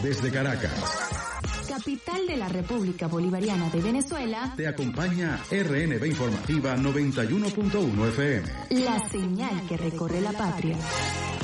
Desde Caracas, capital de la República Bolivariana de Venezuela, te acompaña RNB Informativa 91.1 FM. La señal que recorre la patria.